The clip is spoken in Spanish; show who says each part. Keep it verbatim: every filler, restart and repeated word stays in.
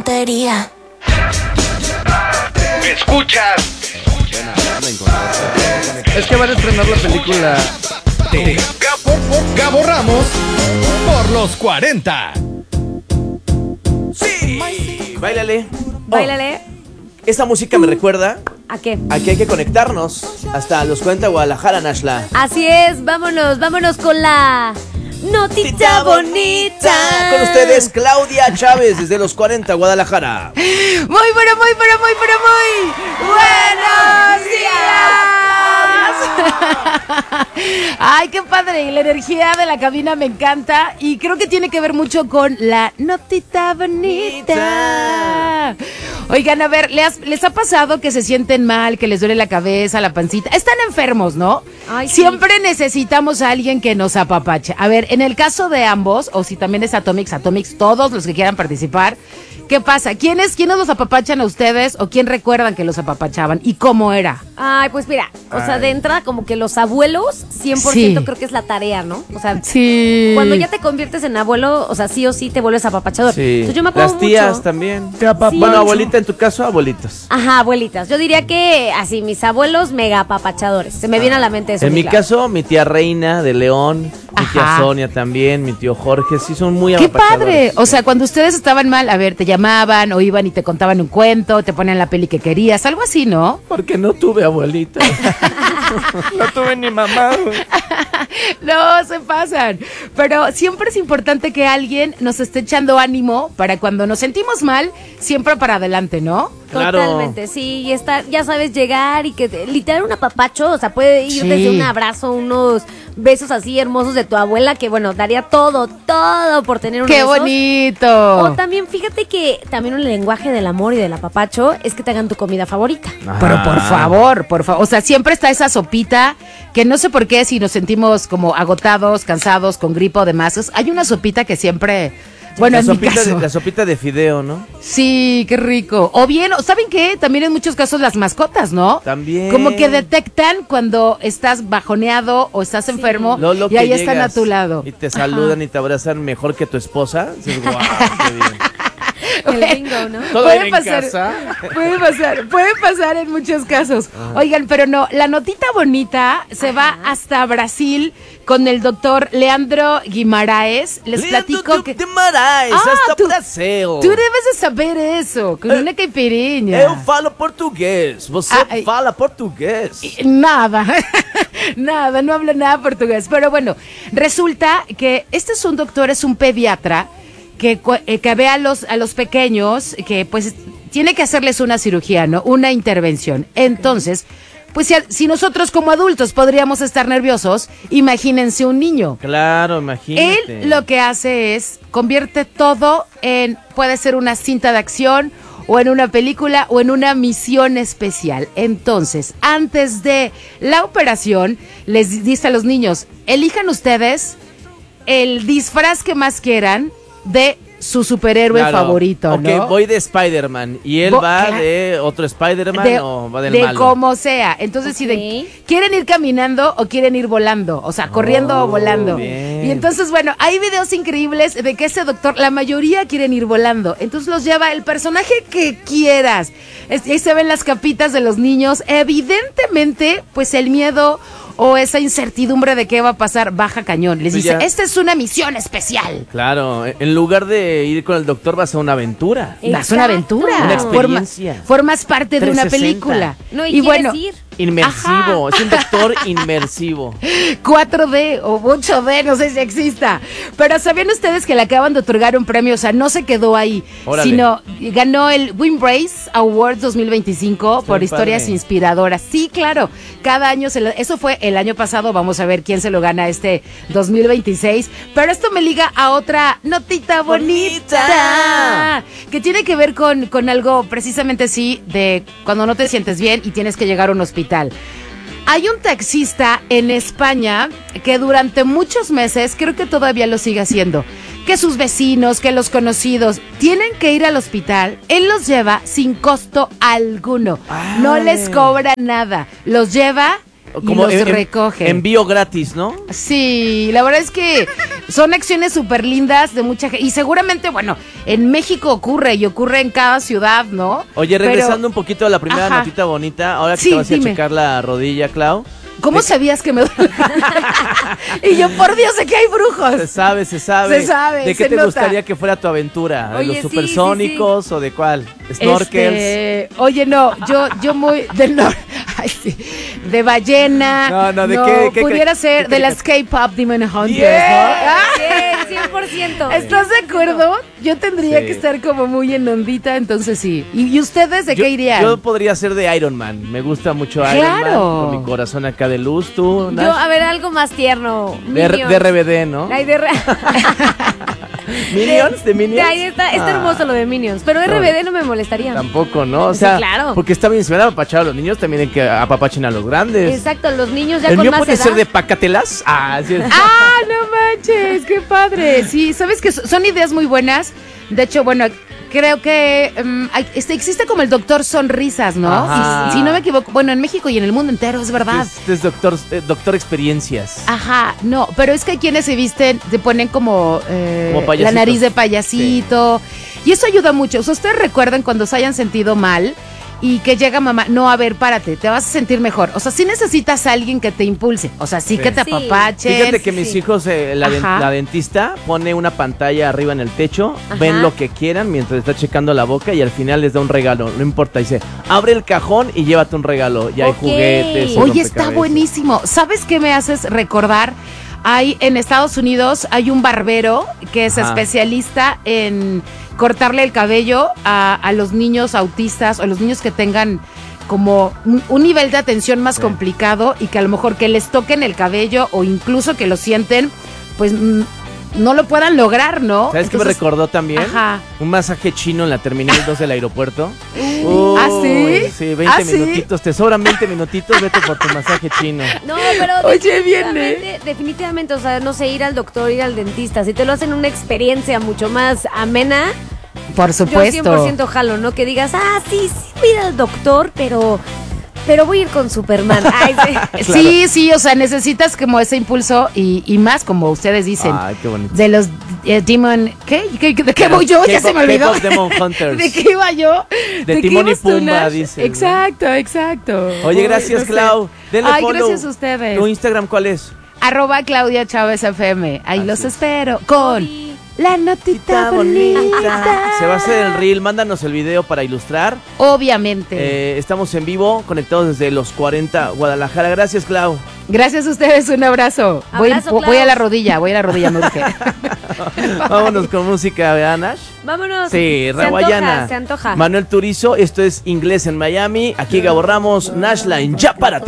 Speaker 1: tontería.
Speaker 2: Escuchas.
Speaker 3: Es que van a estrenar la película de Gabo, Gabo Ramos por los cuarenta.
Speaker 4: Sí, báilale.
Speaker 5: Báilale.
Speaker 4: Oh, esta música me recuerda
Speaker 5: ¿A qué?
Speaker 4: a que hay que conectarnos hasta los cuarenta Guadalajara, Nashla.
Speaker 5: Así es, vámonos, vámonos con la notita bonita.
Speaker 4: Con ustedes, Claudia Chávez, desde los cuarenta Guadalajara.
Speaker 6: Muy bueno, muy bueno, muy bueno, muy buenos días. Ay, qué padre, la energía de la cabina me encanta y creo que tiene que ver mucho con la notita bonita. Oigan, a ver, ¿les, ¿les ha pasado que se sienten mal, que les duele la cabeza, la pancita? Están enfermos, ¿no?
Speaker 5: Ay, sí.
Speaker 6: Siempre necesitamos a alguien que nos apapache. A ver, en el caso de ambos, o si también es Atomics, Atomics, todos los que quieran participar, ¿qué pasa? ¿Quiénes, ¿Quiénes los apapachan a ustedes o quién recuerdan que los apapachaban y cómo era?
Speaker 5: Ay, pues mira, o sea,
Speaker 4: Ay.
Speaker 5: de entrada como que los abuelos cien por ciento
Speaker 6: Sí.
Speaker 5: creo que es la tarea, ¿no? O sea,
Speaker 6: Sí.
Speaker 5: cuando ya te conviertes en abuelo, o sea, sí o sí te vuelves apapachador.
Speaker 4: Sí.
Speaker 5: Entonces yo me acuerdo
Speaker 4: Las tías
Speaker 5: mucho.
Speaker 4: también.
Speaker 6: Te apapacho.
Speaker 4: Bueno, abuelita, en tu caso, abuelitos.
Speaker 5: Ajá, abuelitas. Yo diría que así, mis abuelos mega apapachadores. Se me viene a la mente eso.
Speaker 4: En mi
Speaker 5: claro.
Speaker 4: caso, mi tía Reina de León, mi tía
Speaker 6: Ajá.
Speaker 4: Sonia también, mi tío Jorge, sí son muy
Speaker 6: ¡Qué
Speaker 4: apapachadores.
Speaker 6: padre! O sea, cuando ustedes estaban mal, a ver, te llamaban o iban y te contaban un cuento, te ponían la peli que querías, algo así, ¿no?
Speaker 4: Porque no tuve abuelita. No tuve ni mamá, güey.
Speaker 6: No, se pasan. Pero siempre es importante que alguien nos esté echando ánimo para cuando nos sentimos mal, siempre para adelante, ¿no?
Speaker 4: Claro.
Speaker 5: Totalmente, sí, y estar, ya sabes, llegar y que te- literal un apapacho, o sea, puede ir
Speaker 6: Sí.
Speaker 5: desde un abrazo, unos besos así hermosos de tu abuela, que bueno, daría todo, todo por tener uno de
Speaker 6: ¡Qué
Speaker 5: esos.
Speaker 6: bonito!
Speaker 5: O también, fíjate que también un lenguaje del amor y del apapacho es que te hagan tu comida favorita.
Speaker 6: Pero por favor, por favor, o sea, siempre está esa sopita que no sé por qué si nos sentimos como agotados, cansados, con gripa o demás, es- hay una sopita que siempre, bueno,
Speaker 4: la,
Speaker 6: en mi
Speaker 4: sopita
Speaker 6: caso,
Speaker 4: de, la sopita de fideo, ¿no?
Speaker 6: sí, qué rico. O bien, o ¿saben qué? También en muchos casos las mascotas, ¿no?
Speaker 4: También.
Speaker 6: Como que detectan cuando estás bajoneado o estás enfermo
Speaker 4: Lo- lo
Speaker 6: y
Speaker 4: que
Speaker 6: ahí están a
Speaker 4: llegas
Speaker 6: tu lado.
Speaker 4: Y te saludan y te abrazan mejor que tu esposa. Dices, guau, qué bien.
Speaker 5: El bingo, ¿no?
Speaker 4: ¿Todo
Speaker 6: Puede
Speaker 4: bien en
Speaker 6: pasar,
Speaker 4: casa?
Speaker 6: puede pasar, puede pasar en muchos casos. Oigan, pero no, la notita bonita se va hasta Brasil con el doctor Leandro Guimaraes. Les platico que
Speaker 4: De Marais,
Speaker 6: Ah,
Speaker 4: hasta
Speaker 6: tú-
Speaker 4: Brasil.
Speaker 6: tú debes de saber eso, con
Speaker 4: Eh,
Speaker 6: una caipirinha.
Speaker 4: Eu falo português. Você
Speaker 6: Ah, ai.
Speaker 4: fala português.
Speaker 6: Y Nada, nada, no habla nada portugués. Pero bueno, resulta que este es un doctor, es un pediatra que, cu- eh, que ve a los, a los pequeños que pues tiene que hacerles una cirugía, ¿no? Una intervención. Entonces, pues si, si nosotros como adultos podríamos estar nerviosos, imagínense un niño.
Speaker 4: Claro, imagínate.
Speaker 6: Él lo que hace es convierte todo en, puede ser una cinta de acción o en una película o en una misión especial. Entonces, antes de la operación, les dice a los niños, elijan ustedes el disfraz que más quieran de su superhéroe
Speaker 4: Claro.
Speaker 6: favorito,
Speaker 4: Ok,
Speaker 6: ¿no?
Speaker 4: voy de Spider-Man. ¿Y él
Speaker 6: Vo-
Speaker 4: va
Speaker 6: cla-
Speaker 4: de otro Spider-Man
Speaker 6: de,
Speaker 4: o va del
Speaker 6: de
Speaker 4: malo?
Speaker 6: como sea. Entonces, si de-
Speaker 5: Ok.
Speaker 6: quieren ir caminando o quieren ir volando, o sea, corriendo o
Speaker 4: Oh,
Speaker 6: volando.
Speaker 4: bien.
Speaker 6: Y entonces, bueno, hay videos increíbles de que ese doctor, la mayoría quieren ir volando. Entonces los lleva el personaje que quieras. Es- ahí se ven las capitas de los niños. Evidentemente, pues el miedo o esa incertidumbre de qué va a pasar baja cañón. Les
Speaker 4: Pues
Speaker 6: dice,
Speaker 4: ya.
Speaker 6: esta es una misión especial.
Speaker 4: Claro, en lugar de ir con el doctor vas a una aventura.
Speaker 6: Das una aventura.
Speaker 4: Una
Speaker 6: Forma-
Speaker 4: experiencia.
Speaker 6: formas parte de una
Speaker 4: trescientos sesenta.
Speaker 6: película.
Speaker 5: No, y,
Speaker 6: bueno,
Speaker 5: quieres ir.
Speaker 4: Inmersivo, es un doctor inmersivo.
Speaker 6: cuatro D o ocho D, no sé si exista. Pero ¿sabían ustedes que le acaban de otorgar un premio? O sea, no se quedó ahí,
Speaker 4: Órale.
Speaker 6: sino ganó el Windbrace Awards dos mil veinticinco por
Speaker 4: Qué
Speaker 6: historias
Speaker 4: padre.
Speaker 6: inspiradoras. Sí, claro, cada año, se lo- eso fue el año pasado, vamos a ver quién se lo gana este dos mil veintiséis. Pero esto me liga a otra notita bonita,
Speaker 4: Bonita.
Speaker 6: que tiene que ver con, con algo precisamente sí, de cuando no te sientes bien y tienes que llegar a un hospital. Hay un taxista en España que durante muchos meses, creo que todavía lo sigue haciendo, que sus vecinos, que los conocidos tienen que ir al hospital, él los lleva sin costo alguno, no
Speaker 4: Ay.
Speaker 6: les cobra nada, los lleva y
Speaker 4: Como
Speaker 6: los
Speaker 4: en- en-
Speaker 6: recoge.
Speaker 4: Envío gratis, ¿no?
Speaker 6: Sí, la verdad es que son acciones súper lindas de mucha gente. Y seguramente, bueno, en México ocurre y ocurre en cada ciudad, ¿no?
Speaker 4: Oye,
Speaker 6: Pero,
Speaker 4: regresando un poquito a la primera
Speaker 6: Ajá.
Speaker 4: notita bonita, ahora que
Speaker 6: Sí,
Speaker 4: te vas a
Speaker 6: dime.
Speaker 4: checar la rodilla, Clau.
Speaker 6: ¿cómo
Speaker 4: de-
Speaker 6: sabías que me duele? Y yo, por Dios, sé que hay
Speaker 4: Se
Speaker 6: brujos.
Speaker 4: sabe, se sabe.
Speaker 6: Se sabe,
Speaker 4: ¿De qué
Speaker 6: se
Speaker 4: te
Speaker 6: nota.
Speaker 4: gustaría que fuera tu aventura? ¿De
Speaker 5: Oye,
Speaker 4: los
Speaker 5: sí, sí,
Speaker 4: supersónicos o de cuál? ¿Snorkels?
Speaker 6: Este, oye, no, yo, yo muy del norte, ay, sí, de ballena.
Speaker 4: No, no, ¿de qué- qué-
Speaker 6: pudiera
Speaker 4: qué-
Speaker 6: ser
Speaker 4: qué
Speaker 6: de las
Speaker 4: caricatura?
Speaker 6: K-pop Demon Hunters,
Speaker 4: Yeah.
Speaker 5: Sí, cien por ciento.
Speaker 6: ¿no? ¿Estás de acuerdo? Yo tendría
Speaker 4: Sí.
Speaker 6: que estar como muy en ondita, entonces sí. ¿Y, y ustedes de
Speaker 4: Yo,
Speaker 6: qué irían?
Speaker 4: yo podría ser de Iron Man. Me gusta mucho Iron
Speaker 6: Claro.
Speaker 4: Man. Con mi corazón acá de luz, tú,
Speaker 5: Yo,
Speaker 4: Nash.
Speaker 5: a ver, algo más tierno.
Speaker 4: de, R-
Speaker 5: Minions.
Speaker 4: de R B D, ¿no?
Speaker 5: Ay, de, re-
Speaker 4: ¿Minions? ¿De Minions?
Speaker 5: Ay, está, está
Speaker 4: Ah,
Speaker 5: hermoso lo de Minions. Pero R B D no me molestaría.
Speaker 4: Tampoco, ¿no? O
Speaker 5: Sí,
Speaker 4: sea,
Speaker 5: claro.
Speaker 4: porque está bien, si van a apapachar a los niños, también hay que apapachen a los grandes.
Speaker 5: Exacto, los niños ya
Speaker 4: El
Speaker 5: con
Speaker 4: mío
Speaker 5: más
Speaker 4: puede
Speaker 5: edad.
Speaker 4: ser de Pacatelas. Ah, sí.
Speaker 6: ¡Ah, no manches! ¡Qué padre! Sí, sabes que so- son ideas muy buenas. De hecho, bueno, creo que um, hay- este, existe como el doctor Sonrisas, ¿no?
Speaker 4: Ajá.
Speaker 6: Si, si no me equivoco, bueno, en México y en el mundo entero, es verdad.
Speaker 4: Este es doctor, eh, doctor Experiencias.
Speaker 6: Ajá, no, pero es que hay quienes se visten, se ponen como, eh,
Speaker 4: Como
Speaker 6: la
Speaker 4: payasitos.
Speaker 6: nariz de payasito. Y eso ayuda mucho. O sea, ustedes recuerdan cuando se hayan sentido mal y que llega mamá, no, a ver, párate, te vas a sentir mejor. O sea, sí necesitas a alguien que te impulse. O sea, sí,
Speaker 4: Sí.
Speaker 6: que te
Speaker 5: Sí.
Speaker 6: apapachen.
Speaker 4: Fíjate que mis
Speaker 5: sí.
Speaker 4: hijos, eh, la, den-
Speaker 6: Ajá.
Speaker 4: la dentista pone una pantalla arriba en el techo,
Speaker 5: Ajá.
Speaker 4: ven lo que quieran mientras está checando la boca y al final les da un regalo, no importa, dice, abre el cajón y llévate un regalo, y hay
Speaker 5: Ok.
Speaker 4: juguetes. y
Speaker 6: Oye, está
Speaker 4: rompecabezas.
Speaker 6: buenísimo. ¿Sabes qué me haces recordar? Hay en Estados Unidos hay un barbero que es
Speaker 4: Ajá.
Speaker 6: especialista en cortarle el cabello a, a los niños autistas o a los niños que tengan como un, un nivel de atención más
Speaker 4: Sí.
Speaker 6: complicado y que a lo mejor que les toquen el cabello o incluso que lo sienten, pues mm, no lo puedan lograr, ¿no?
Speaker 4: ¿Sabes qué me
Speaker 6: Entonces,
Speaker 4: recordó también?
Speaker 6: Ajá.
Speaker 4: Un masaje chino en la Terminal dos del aeropuerto.
Speaker 6: ¿Ah, sí?
Speaker 4: Uy, Sí, veinte
Speaker 6: ¿Ah, sí?
Speaker 4: minutitos, te sobran veinte minutitos, vete por tu masaje chino.
Speaker 5: No, pero
Speaker 6: Oye, bien,
Speaker 5: definitivamente, definitivamente, o sea, no sé, ir al doctor, ir al dentista, si te lo hacen una experiencia mucho más amena,
Speaker 6: Por
Speaker 5: yo cien
Speaker 6: supuesto.
Speaker 5: por ciento jalo, ¿no? Que digas, ah, sí, sí, voy a ir al doctor, pero, pero voy a ir con Superman. Ay, sí.
Speaker 6: Sí, sí, o sea, necesitas como ese impulso y, y más, como ustedes dicen,
Speaker 4: Ay, qué bonito.
Speaker 6: de los eh, Demon... ¿Qué? ¿Qué- ¿De qué voy yo? Ya se me olvidó.
Speaker 4: K-pop Demon Hunters.
Speaker 6: ¿De qué iba yo?
Speaker 4: De
Speaker 6: qué
Speaker 4: Timón y
Speaker 6: ibas tú,
Speaker 4: Pumba,
Speaker 6: Nash?
Speaker 4: dices, ¿no?
Speaker 6: Exacto, exacto.
Speaker 4: Oye,
Speaker 6: Uy,
Speaker 4: gracias,
Speaker 6: no sé.
Speaker 4: Clau. Denle
Speaker 6: Ay,
Speaker 4: follow.
Speaker 6: gracias a ustedes.
Speaker 4: ¿Tu Instagram cuál es?
Speaker 6: Arroba Claudia Chávez F M. Ahí
Speaker 4: Así
Speaker 6: los
Speaker 4: es.
Speaker 6: espero con
Speaker 5: Ay.
Speaker 6: la notita bonita.
Speaker 4: Se va a hacer el reel, mándanos el video para ilustrar.
Speaker 6: Obviamente.
Speaker 4: Eh, estamos en vivo, conectados desde los cuarenta Guadalajara. Gracias, Clau.
Speaker 6: Gracias a ustedes, un abrazo. Voy,
Speaker 5: Abrazo,
Speaker 6: voy
Speaker 5: Klaus.
Speaker 6: a la rodilla, voy a la rodilla, me urge.
Speaker 4: Vámonos con música, ¿verdad, Nash?
Speaker 5: Vámonos.
Speaker 4: Sí,
Speaker 5: se
Speaker 4: Raguayana.
Speaker 5: antoja, se antoja.
Speaker 4: Manuel Turizo, esto es Inglés en Miami. Aquí Gabo Ramos, Nashline, ya párate.